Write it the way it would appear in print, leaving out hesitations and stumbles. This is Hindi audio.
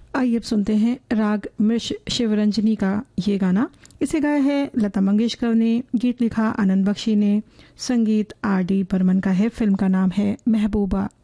आइए अब सुनते हैं राग मृष शिवरंजनी का ये गाना। इसे गाया है लता मंगेशकर ने, गीत लिखा आनंद बख्शी ने, संगीत आर डी बर्मन का है। फिल्म का नाम है महबूबा।